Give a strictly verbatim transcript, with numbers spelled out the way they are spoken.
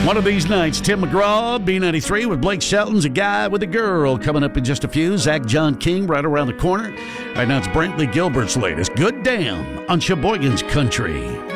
One of these nights, Tim McGraw, B ninety-three with Blake Shelton's A Guy with a Girl coming up in just a few. Zach John King right around the corner. Right now it's Brantley Gilbert's latest, Good Damn, on Sheboygan's Country.